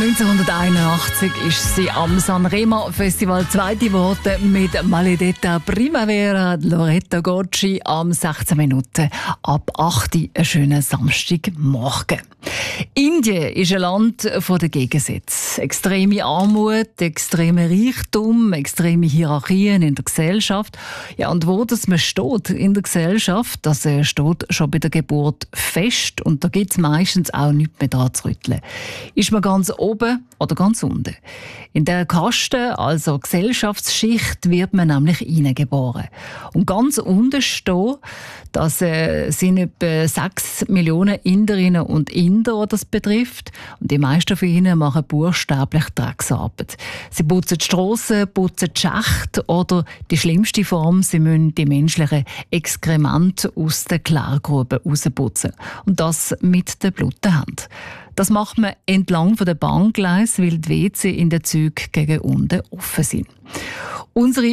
1981 ist sie am Sanremo Festival zweite Worte mit Maledetta Primavera Loretta Gocci am 16 Minuten ab 8 Uhr. Einen schönen Samstagmorgen. Indien ist ein Land der Gegensätze. Extreme Armut, extremer Reichtum, extreme Hierarchien in der Gesellschaft. Ja, und wo das man steht in der Gesellschaft, das steht schon bei der Geburt fest und da gibt es meistens auch nichts mehr dran zu rütteln. Ist man ganz oben oder ganz unten? In der Kaste, also Gesellschaftsschicht, wird man nämlich hineingeboren. Und ganz unten steht, das sind etwa 6 Millionen Inderinnen und Inder, die das betrifft. Und die meisten von ihnen machen buchstäblich Drecksarbeit. Sie putzen die Strassen, putzen die Schächte oder die schlimmste Form, sie müssen die menschlichen Exkremente aus den Klärgruben rausputzen. Und das mit der blutigen Hand. Das macht man entlang der Bahngleise, weil die WC in den Zügen gegen unten offen sind. Unsere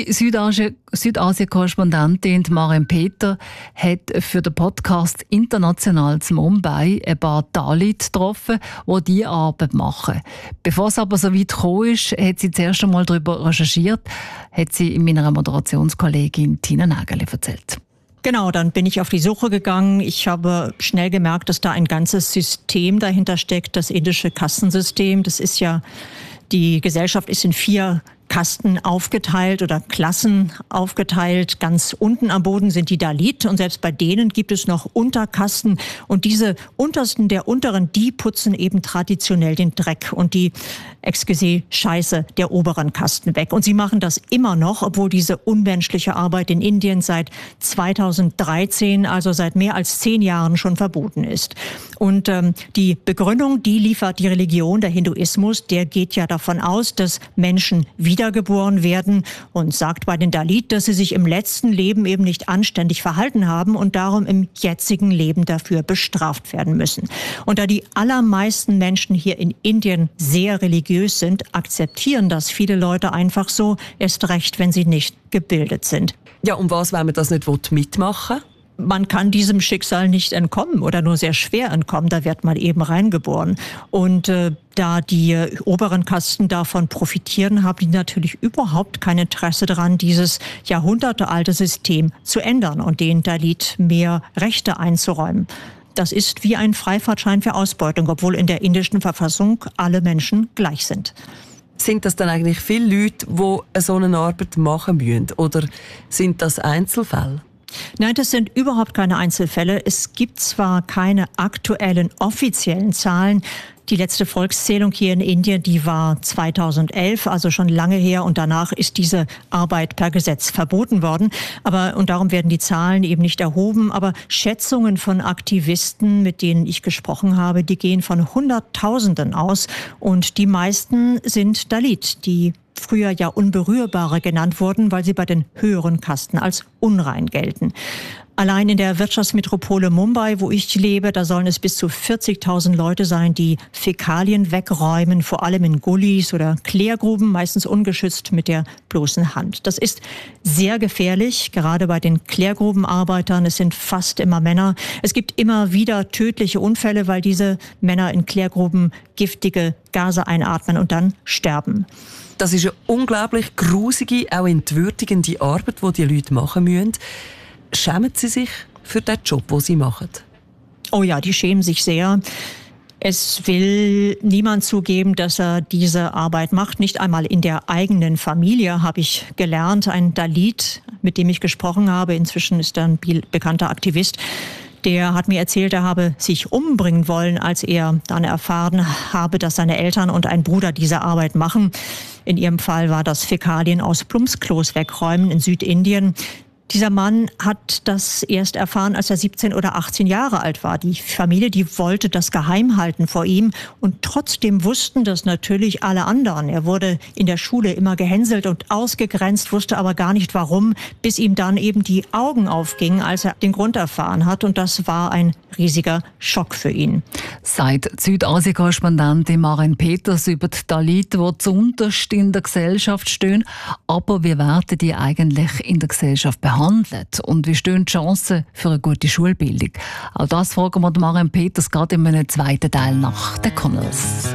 Südasien-Korrespondentin Maren Peter hat für den Podcast international zu Mumbai ein paar Dalit getroffen, die diese Arbeit machen. Bevor es aber so weit gekommen ist, hat sie zuerst einmal darüber recherchiert, hat sie meiner Moderationskollegin Tina Nägeli erzählt. Genau, dann bin ich auf die Suche gegangen. Ich habe schnell gemerkt, dass da ein ganzes System dahinter steckt, das indische Kastensystem. Das ist ja, die Gesellschaft ist in 4 Kasten aufgeteilt oder Klassen aufgeteilt. Ganz unten am Boden sind die Dalit und selbst bei denen gibt es noch Unterkasten. Und diese Untersten der Unteren, die putzen eben traditionell den Dreck und die Scheiße der oberen Kasten weg. Und sie machen das immer noch, obwohl diese unmenschliche Arbeit in Indien seit 2013, also seit mehr als 10 Jahren schon verboten ist. Und die Begründung, die liefert die Religion, der Hinduismus, der geht ja davon aus, dass Menschen wiedergeboren werden und sagt bei den Dalit, dass sie sich im letzten Leben eben nicht anständig verhalten haben und darum im jetzigen Leben dafür bestraft werden müssen. Und da die allermeisten Menschen hier in Indien sehr religiös sind, akzeptieren das viele Leute einfach so, erst recht, wenn sie nicht gebildet sind. Ja, und was, wenn man das nicht mitmachen will? Man kann diesem Schicksal nicht entkommen oder nur sehr schwer entkommen, da wird man eben reingeboren. Und da die oberen Kasten davon profitieren, haben die natürlich überhaupt kein Interesse daran, dieses jahrhundertealte System zu ändern und den Dalit mehr Rechte einzuräumen. Das ist wie ein Freifahrtschein für Ausbeutung, obwohl in der indischen Verfassung alle Menschen gleich sind. Sind das dann eigentlich viele Leute, die so eine Arbeit machen müssen? Oder sind das Einzelfälle? Nein, das sind überhaupt keine Einzelfälle. Es gibt zwar keine aktuellen offiziellen Zahlen. Die letzte Volkszählung hier in Indien, die war 2011, also schon lange her. Und danach ist diese Arbeit per Gesetz verboten worden. Und darum werden die Zahlen eben nicht erhoben. Aber Schätzungen von Aktivisten, mit denen ich gesprochen habe, die gehen von Hunderttausenden aus. Und die meisten sind Dalit, die früher ja Unberührbare genannt wurden, weil sie bei den höheren Kasten als unrein gelten. Allein in der Wirtschaftsmetropole Mumbai, wo ich lebe, da sollen es bis zu 40.000 Leute sein, die Fäkalien wegräumen, vor allem in Gullis oder Klärgruben, meistens ungeschützt mit der bloßen Hand. Das ist sehr gefährlich, gerade bei den Klärgrubenarbeitern. Es sind fast immer Männer. Es gibt immer wieder tödliche Unfälle, weil diese Männer in Klärgruben giftige Gase einatmen und dann sterben. Das ist eine unglaublich grusige, auch entwürdigende Arbeit, die Leute machen müssen. Schämen Sie sich für den Job, den Sie machen? Oh ja, die schämen sich sehr. Es will niemand zugeben, dass er diese Arbeit macht. Nicht einmal in der eigenen Familie, habe ich gelernt. Ein Dalit, mit dem ich gesprochen habe, inzwischen ist er ein bekannter Aktivist, der hat mir erzählt, er habe sich umbringen wollen, als er dann erfahren habe, dass seine Eltern und ein Bruder diese Arbeit machen. In ihrem Fall war das Fäkalien aus Plumpsklos wegräumen in Südindien. Dieser Mann hat das erst erfahren, als er 17 oder 18 Jahre alt war. Die Familie, die wollte das geheim halten vor ihm. Und trotzdem wussten das natürlich alle anderen. Er wurde in der Schule immer gehänselt und ausgegrenzt, wusste aber gar nicht warum, bis ihm dann eben die Augen aufgingen, als er den Grund erfahren hat. Und das war ein riesiger Schock für ihn. Seit Südasien-Korrespondentin Maren Peters über die Dalit, die zuunterst in der Gesellschaft stehen. Aber wie werden die eigentlich in der Gesellschaft behandelt? Und wie stehen die Chancen für eine gute Schulbildung? Auch das fragen wir Maren Peters gerade in einem zweiten Teil nach den Connells.